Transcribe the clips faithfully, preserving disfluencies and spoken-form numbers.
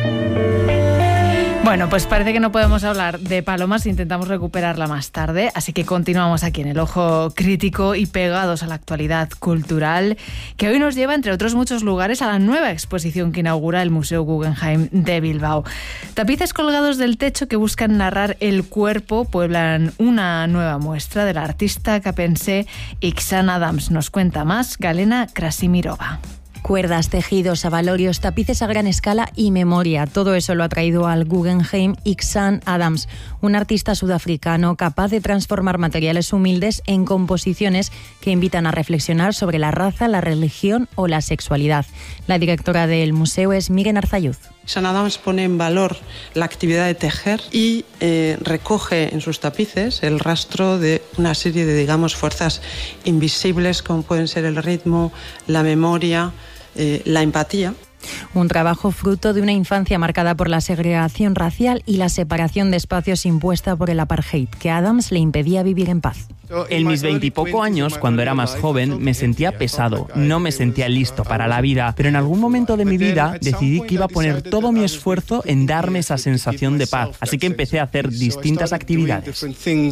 Bueno, pues parece que no podemos hablar de palomas, intentamos recuperarla más tarde, así que continuamos aquí en el Ojo Crítico y pegados a la actualidad cultural, que hoy nos lleva, entre otros muchos lugares, a la nueva exposición que inaugura el Museo Guggenheim de Bilbao. Tapices colgados del techo que buscan narrar el cuerpo pueblan una nueva muestra de la artista capense Iksan Adams. Nos cuenta más Galena Krasimirova. Cuerdas, tejidos, abalorios, tapices a gran escala y memoria. Todo eso lo ha traído al Guggenheim Iksan Adams, un artista sudafricano capaz de transformar materiales humildes en composiciones que invitan a reflexionar sobre la raza, la religión o la sexualidad. La directora del museo es Miren Arzayuz. Iksan Adams pone en valor la actividad de tejer y eh, recoge en sus tapices el rastro de una serie de, digamos, fuerzas invisibles como pueden ser el ritmo, la memoria, eh, la empatía. Un trabajo fruto de una infancia marcada por la segregación racial y la separación de espacios impuesta por el apartheid, que a Adams le impedía vivir en paz. En mis veintipoco años, cuando era más joven, me sentía pesado, no me sentía listo para la vida, pero en algún momento de mi vida decidí que iba a poner todo mi esfuerzo en darme esa sensación de paz, así que empecé a hacer distintas actividades.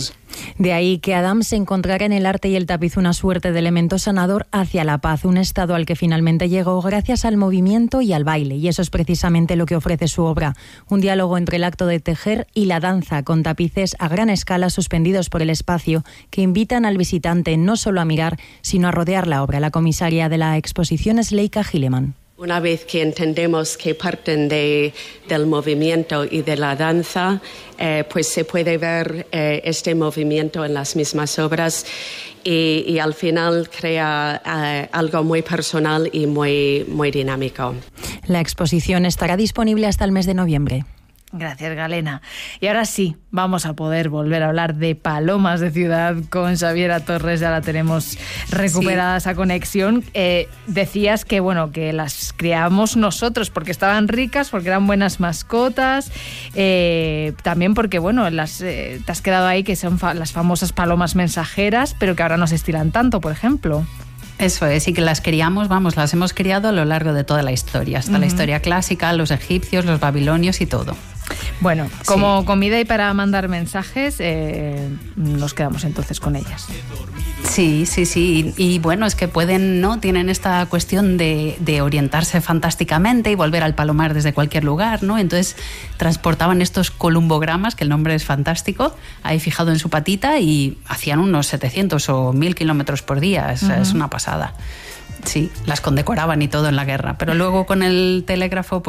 De ahí que Adams encontrara en el arte y el tapiz una suerte de elemento sanador hacia la paz, un estado al que finalmente llegó gracias al movimiento y al baile, y eso es precisamente lo que ofrece su obra, un diálogo entre el acto de tejer y la danza, con tapices a gran escala suspendidos por el espacio que invitan al visitante no solo a mirar, sino a rodear la obra. La comisaria de la exposición es Leica Gileman. Una vez que entendemos que parten de, del movimiento y de la danza, eh, pues se puede ver eh, este movimiento en las mismas obras y, y al final crea eh, algo muy personal y muy, muy dinámico. La exposición estará disponible hasta el mes de noviembre. Gracias, Galena. Y ahora sí, vamos a poder volver a hablar de palomas de ciudad con Xaviera Torres. Ya la tenemos recuperada, sí. Esa conexión. Eh, decías que, bueno, que las criábamos nosotros porque estaban ricas, porque eran buenas mascotas, eh, también porque, bueno, las, eh, te has quedado ahí que son fa- las famosas palomas mensajeras, pero que ahora no se estilan tanto, por ejemplo. Eso es, y que las criamos, vamos, las hemos criado a lo largo de toda la historia, hasta uh-huh. la historia clásica, los egipcios, los babilonios y todo. Bueno, como sí. comida y para mandar mensajes, eh, nos quedamos entonces con ellas. Sí, sí, sí. Y, y bueno, es que pueden, ¿no? Tienen esta cuestión de, de orientarse fantásticamente y volver al palomar desde cualquier lugar, ¿no? Entonces transportaban estos columbogramas, que el nombre es fantástico, ahí fijado en su patita, y hacían unos setecientos o mil kilómetros por día. Es, uh-huh. es una pasada. Sí, las condecoraban y todo en la guerra. Pero luego con el telégrafo, pues